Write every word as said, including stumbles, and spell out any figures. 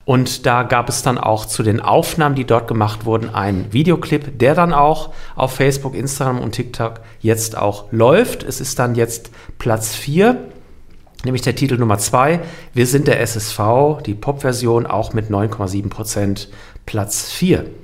Und da gab es dann auch zu den Aufnahmen, die dort gemacht wurden, einen Videoclip, der dann auch auf Facebook, Instagram und TikTok jetzt auch läuft. Es ist dann jetzt Platz vier, nämlich der Titel Nummer zwei. Wir sind der S S V, die Pop-Version, auch mit neun Komma sieben Prozent Platz vier.